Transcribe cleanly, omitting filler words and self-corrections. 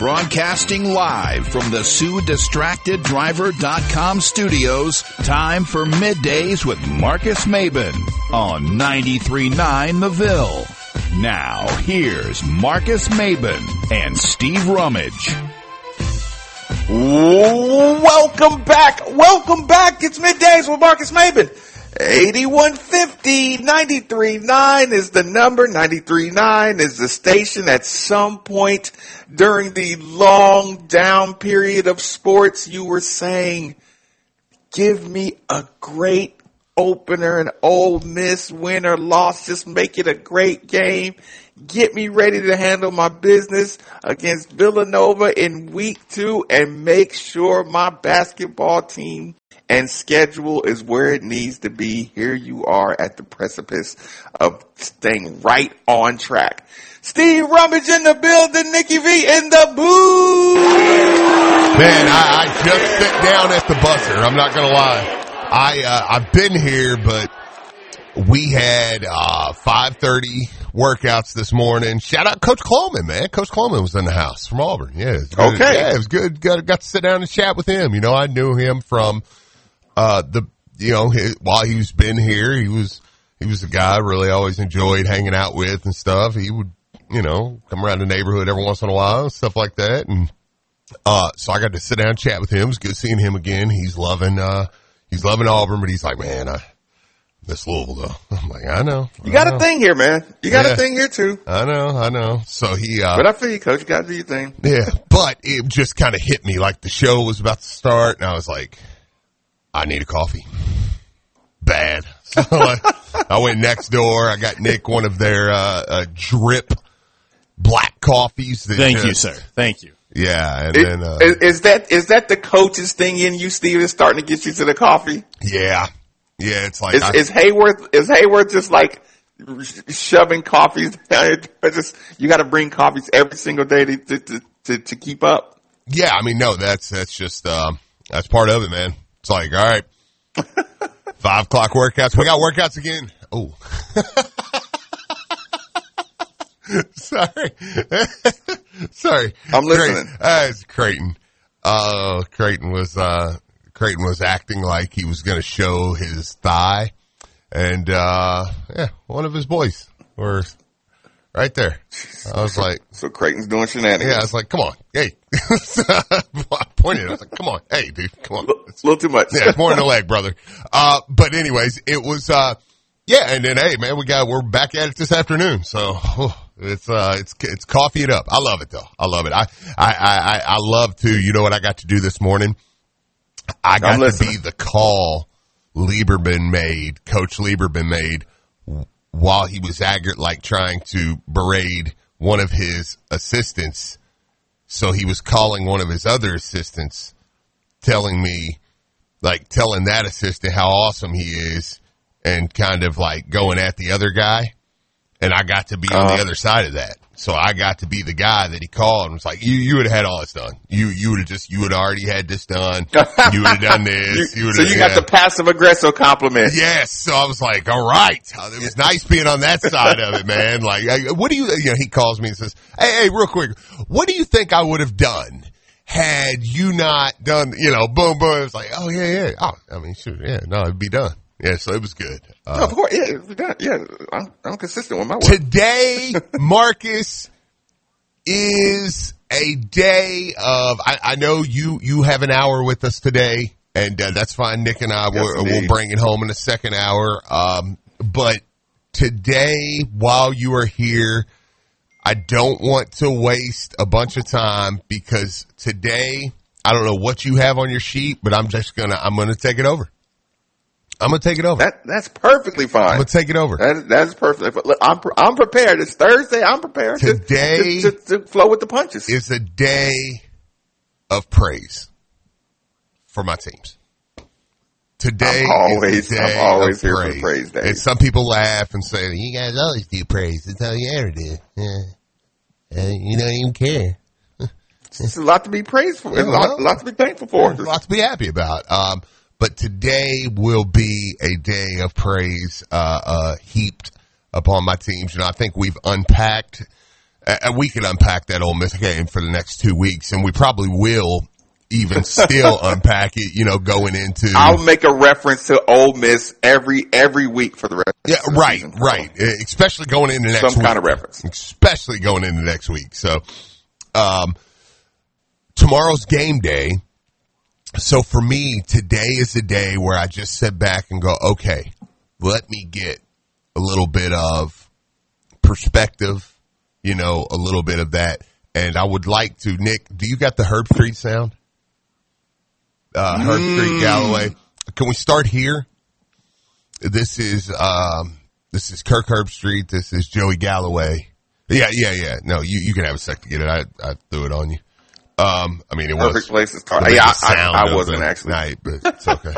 Broadcasting live from the SueDistractedDriver.com studios, time for Middays with Marcus Maben on 93.9 The Ville. Now, here's Marcus Maben and Steve Rummage. Welcome back. It's Middays with Marcus Maben. 8150 93.9 is the number. 93.9 is the station. At some point during the long down period of sports, you were saying, give me a great opener, an Ole Miss win or loss. Just make it a great game. Get me ready to handle my business against Villanova in week 2 and make sure my basketball team and schedule is where it needs to be. Here you are at the precipice of staying right on track. Steve Rummage in the building, Nikki V in the booth. Man, I just sit down at the buzzer. I'm not going to lie. I've been here, but we had 5:30 workouts this morning. Shout out Coach Coleman, man. Coach Coleman was in the house from Auburn. Yeah, it was good. Okay. Yeah, it was good. Got to sit down and chat with him. You know, I knew him from while he's been here. He was a guy I really always enjoyed hanging out with and stuff. He would, come around the neighborhood every once in a while and stuff like that. And so I got to sit down and chat with him. It was good seeing him again. He's loving Auburn, but he's like, man, I miss Louisville though. I'm like, I know. You got a thing here, man. You got a thing here too. I know. So but I feel you, Coach. You got to do your thing. Yeah, but it just kind of hit me like the show was about to start, and I was like, I need a coffee. Bad. So I went next door. I got Nick one of their drip black coffees. Thank you, sir. Thank you. Yeah, and then is that the coach's thing in you, Steve? Is starting to get you to the coffee? Yeah. It's like is Hayworth just like shoving coffees? You got to bring coffees every single day to keep up. Yeah, I mean, no, that's just that's part of it, man. It's like, all right, 5 o'clock workouts. We got workouts again. Oh, sorry. I'm listening. It's Creighton. Creighton was acting like he was going to show his thigh, and one of his boys were right there. I was like, so Creighton's doing shenanigans. Yeah, I was like, come on, hey. I pointed. I was like, come on, hey, dude, come on. It's a little too much. Yeah, it's more in the leg, brother. But anyways, it was and then hey, man, we're back at it this afternoon. So it's coffee it up. I love it though. I love it. I love to. You know what I got to do this morning? I got to be the call Coach Lieberman made while he was trying to berate one of his assistants. So he was calling one of his other assistants, telling that assistant how awesome he is and kind of like going at the other guy. And I got to be on the other side of that. So I got to be the guy that he called and was like, you would have had all this done. You would have already had this done. You would have done this. You got the passive aggressive compliment. Yes. So I was like, all right. It was nice being on that side of it, man. Like, what do he calls me and says, hey, real quick, what do you think I would have done had you not done, boom, boom. It was like, oh, yeah. Oh, I mean, shoot. Yeah, no, it'd be done. Yeah, so it was good. Of course, yeah, it'd be done. Yeah, I'm consistent with my work. Today, Marcus, is a day of, I know you have an hour with us today, and that's fine. Nick and I will bring it home in the second hour. But today, while you are here, I don't want to waste a bunch of time because today, I don't know what you have on your sheet, but I'm gonna take it over. I'm going to take it over. That's perfectly fine. I'm going to take it over. That's perfect. Look, I'm prepared. It's Thursday. I'm prepared. Today to flow with the punches. Is a day of praise for my teams. Today I'm always here for praise day. And some people laugh and say, you guys always do praise. That's all you ever do. You don't even care. It's a lot to be praised for. It's a lot to be thankful for. A lot to be happy about. But today will be a day of praise heaped upon my teams. I think we've unpacked we can unpack that Ole Miss game for the next 2 weeks, and we probably will even still unpack it, going into. I'll make a reference to Ole Miss every week for the rest of the season. Right. Especially going into next week. Some kind of reference. Especially going into next week. So, tomorrow's game day. So for me, today is the day where I just sit back and go, okay, let me get a little bit of perspective, a little bit of that. And I would like to, Nick, do you got the Herb Street sound? Herb Street Galloway. Can we start here? This is Kirk Herbstreit. This is Joey Galloway. Yeah. No, you can have a sec to get it. I threw it on you. It Perfect was place to start. Yeah, I wasn't actually. Night, but it's okay.